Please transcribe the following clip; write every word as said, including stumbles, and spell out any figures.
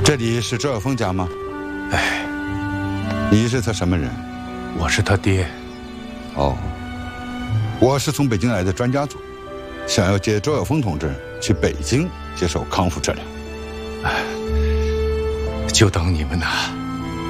这里是周晓峰家吗？ 哎， 你是他什么人？ 我是他爹。 哦，我是从北京来的专家组，想要接周晓峰同志去北京接受康复治疗。 哎，就等你们呢。